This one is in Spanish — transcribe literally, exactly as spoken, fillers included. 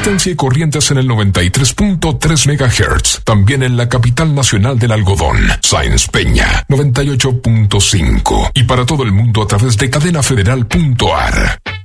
Resistencia y corrientes en el noventa y tres punto tres megahertz. También en la capital nacional del algodón, Sáenz Peña, noventa y ocho punto cinco. Y para todo el mundo a través de cadena federal punto a r.